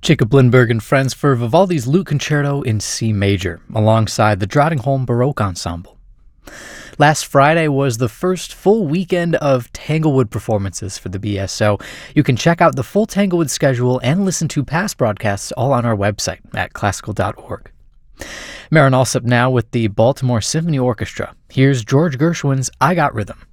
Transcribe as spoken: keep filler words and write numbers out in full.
Jacob Lindbergh and friends for Vivaldi's Lute Concerto in C major, alongside the Drottningholm Baroque Ensemble. Last Friday was the first full weekend of Tanglewood performances for the B S, so you can check out the full Tanglewood schedule and listen to past broadcasts all on our website at classical dot org. Marin Alsop now with the Baltimore Symphony Orchestra. Here's George Gershwin's I Got Rhythm.